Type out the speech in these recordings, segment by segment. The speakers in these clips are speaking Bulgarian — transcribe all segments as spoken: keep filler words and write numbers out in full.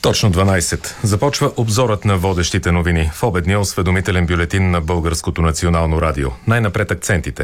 Точно дванайсет. Започва обзорът на водещите новини в обедния осведомителен бюлетин на Българското национално радио. Най-напред акцентите.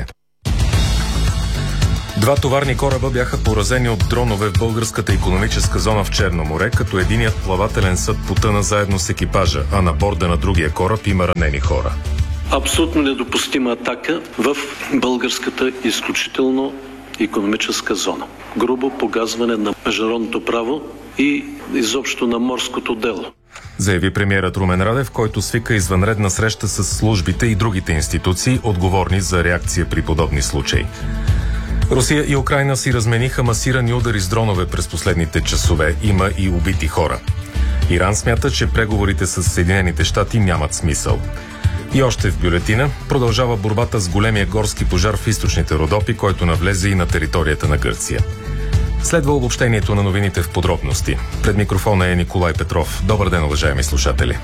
Два товарни кораба бяха поразени от дронове в българската икономическа зона в Черно море, като единият плавателен съд потъна заедно с екипажа, а на борда на другия кораб има ранени хора. Абсолютно недопустима атака в българската изключително икономическа зона. Грубо погазване на международното право и изобщо на морското дело. Заяви премиерът Румен Радев, който свика извънредна среща с службите и другите институции, отговорни за реакция при подобни случаи. Русия и Украйна си размениха масирани удари с дронове през последните часове. Има и убити хора. Иран смята, че преговорите с Съединените щати нямат смисъл. И още в бюлетина продължава борбата с големия горски пожар в източните Родопи, който навлезе и на територията на Гърция. Следва обобщението на новините в подробности. Пред микрофона е Николай Петров. Добър ден, уважаеми слушатели.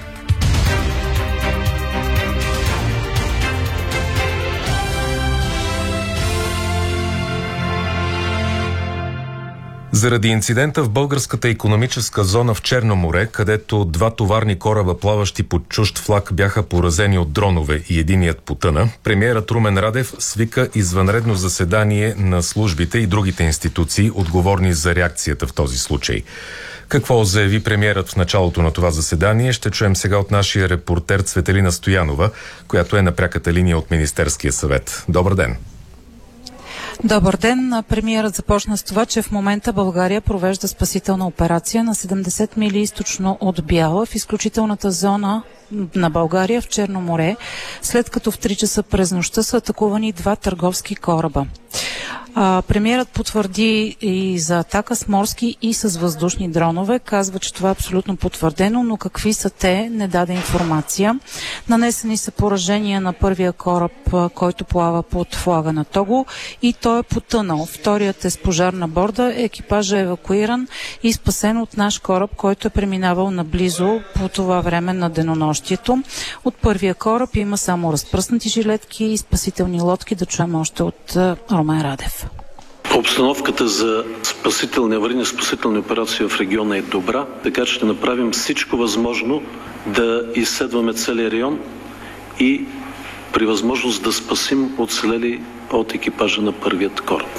Заради инцидента в българската икономическа зона в Черно море, където два товарни кораба, плаващи под чужд флаг, бяха поразени от дронове и единият потъна, премиерът Румен Радев свика извънредно заседание на службите и другите институции, отговорни за реакцията в този случай. Какво заяви премиерът в началото на това заседание, ще чуем сега от нашия репортер Цветелина Стоянова, която е на пряката линия от Министерския съвет. Добър ден! Добър ден. Премиерът започна с това, че в момента България провежда спасителна операция на седемдесет мили източно от Бяла в изключителната зона на България в Черно море, след като в три часа през нощта са атакувани два търговски кораба. А, премиерът потвърди и за атака с морски и с въздушни дронове. Казва, че това е абсолютно потвърдено, но какви са те, не даде информация. Нанесени са поражения на първия кораб, който плава под флага на Того, и той е потънал. Вторият е с пожар на борда, екипажът е евакуиран и спасен от наш кораб, който е преминавал наблизо по това време на денонощието. От първия кораб има само разпръснати жилетки и спасителни лодки. Да чуем още от Румен Радев. Обстановката за спасителни, аварийни спасителни операции в региона е добра, така че ще направим всичко възможно да изследваме целия район и при възможност да спасим оцелели от екипажа на първият кораб.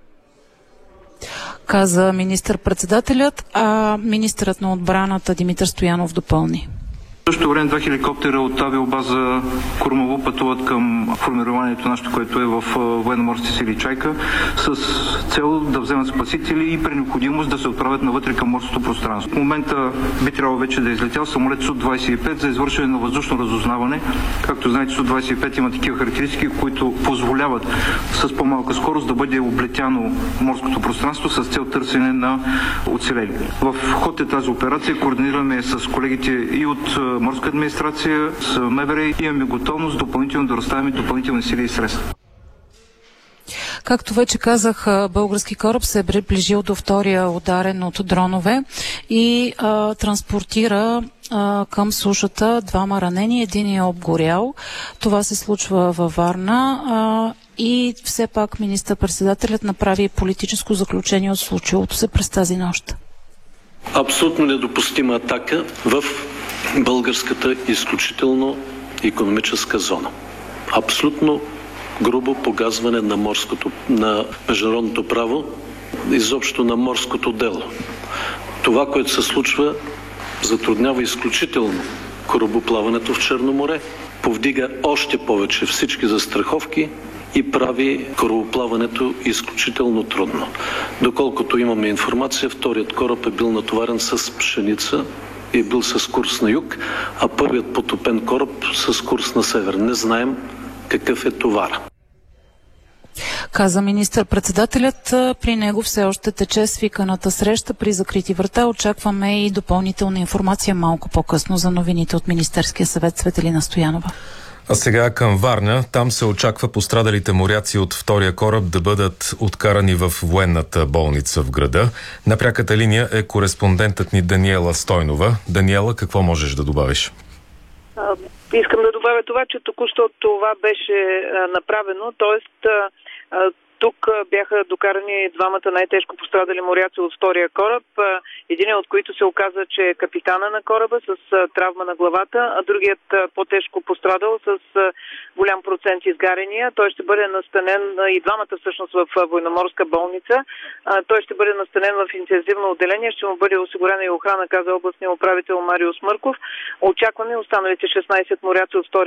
Каза министър-председателят, а министърът на отбраната Димитър Стоянов допълни. В същото време два хеликоптера от авиобаза Кормово пътуват към формированието нашето, което е в военноморските сили Чайка, с цел да вземат спасители и при необходимост да се отправят навътре към морското пространство. В момента би трябвало вече да е излетял самолет Су двадесет и пет за извършване на въздушно разузнаване. Както знаете, Су двадесет и пет има такива характеристики, които позволяват с по-малка скорост да бъде облетяно морското пространство с цел търсене на оцелели. В ход е тази операция, координираме с колегите и от морска администрация, с МВР, имаме готовност допълнително да разставяме допълнителни сили и средства. Както вече казах, български кораб се е приближил до втория ударен от дронове и а, транспортира а, към сушата двама ранени, един е обгорял. Това се случва във Варна а, и все пак министър-председателят направи политическо заключение от случилото се през тази нощ. Абсолютно недопустима атака в българската изключително икономическа зона. Абсолютно грубо погазване на морското, на международното право, изобщо на морското дело. Това, което се случва, затруднява изключително корабоплаването в Черно море, повдига още повече всички застраховки и прави корабоплаването изключително трудно. Доколкото имаме информация, вторият кораб е бил натоварен с пшеница и е бил с курс на юг, а първият потопен кораб с курс на север. Не знаем какъв е товар. Каза министър-председателят. При него все още тече свиканата среща при закрити врата. Очакваме и допълнителна информация малко по-късно за новините от Министерския съвет. Цветелина Стоянова. А сега към Варна. Там се очаква пострадалите моряци от втория кораб да бъдат откарани в военната болница в града. На пряката линия е кореспондентът ни Даниела Стойнова. Даниела, какво можеш да добавиш? А, искам да добавя това, че току-що това беше а, направено, т.е. тук бяха докарани двамата най-тежко пострадали моряци от втория кораб. един от които се оказа, че е капитана на кораба с травма на главата, а другият по-тежко пострадал с голям процент изгарения. Той ще бъде настанен, и двамата всъщност, в военноморска болница. Той ще бъде настанен в интензивно отделение, ще му бъде осигурена и охрана, каза областния управител Мариус Мърков. Очакваме останалите шестнайсет моряци от втори